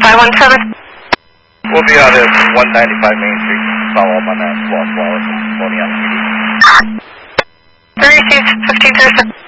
517. We'll be out at 195 Main Street. Follow up on that. Lost Wallace and Bonnie on PD. 3 received 1537.